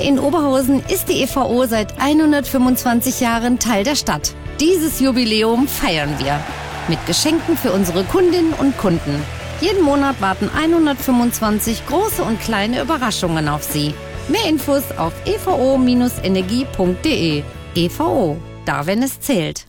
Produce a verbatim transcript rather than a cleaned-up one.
in Oberhausen ist die E V O seit hundertfünfundzwanzig Jahren Teil der Stadt. Dieses Jubiläum feiern wir mit Geschenken für unsere Kundinnen und Kunden. Jeden Monat warten hundertfünfundzwanzig große und kleine Überraschungen auf Sie. Mehr Infos auf e v o Bindestrich energie Punkt de. E V O, da wenn es zählt.